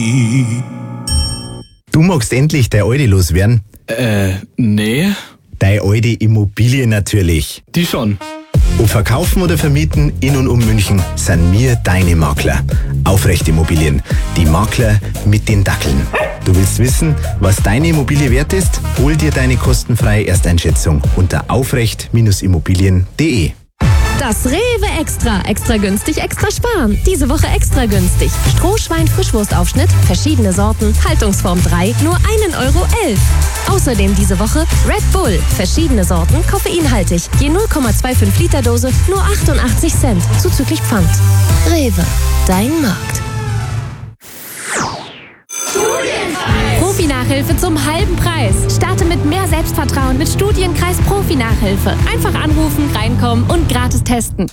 Du magst endlich dein Audi loswerden? Nee. Deine alte Immobilie natürlich. Die schon. Ob verkaufen oder vermieten, in und um München, sind wir deine Makler. Aufrecht Immobilien, die Makler mit den Dackeln. Du willst wissen, was deine Immobilie wert ist? Hol dir deine kostenfreie Ersteinschätzung unter aufrecht-immobilien.de. Das Rewe Extra. Extra günstig, extra sparen. Diese Woche extra günstig. Strohschwein Frischwurstaufschnitt, verschiedene Sorten, Haltungsform 3, nur 1,11 Euro. Außerdem diese Woche Red Bull, verschiedene Sorten, koffeinhaltig. Je 0,25 Liter Dose, nur 88 Cent, zuzüglich Pfand. Rewe, dein Markt. Profi-Nachhilfe zum halben Preis. Starte mit mehr Selbstvertrauen mit Studienkreis Profi-Nachhilfe. Einfach anrufen, reinkommen und gratis testen.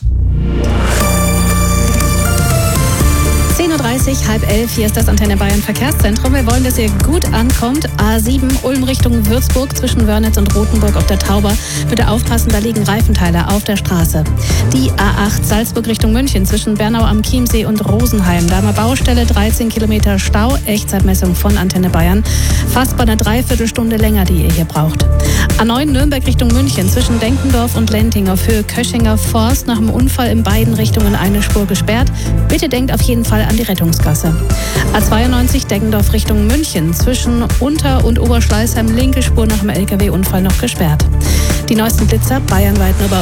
10.30 Uhr, 10:30, hier ist das Antenne Bayern Verkehrszentrum. Wir wollen, dass ihr gut ankommt. A7 Ulm Richtung Würzburg zwischen Wörnitz und Rothenburg auf der Tauber. Bitte aufpassen, da liegen Reifenteile auf der Straße. Die A8 Salzburg Richtung München zwischen Bernau am Chiemsee und Rosenheim. Da mal Baustelle, 13 Kilometer Stau. Echtzeitmessung von Antenne Bayern. Fast bei einer Dreiviertelstunde länger, die ihr hier braucht. A9 Nürnberg Richtung München zwischen Denkendorf und Lenting auf Höhe Köchinger Forst. Nach dem Unfall in beiden Richtungen eine Spur gesperrt. Bitte denkt auf jeden Fall an die Rettungsgasse. A92 Deggendorf Richtung München zwischen Unter- und Oberschleißheim linke Spur nach dem LKW-Unfall noch gesperrt. Die neuesten Blitzer bayernweit nur bei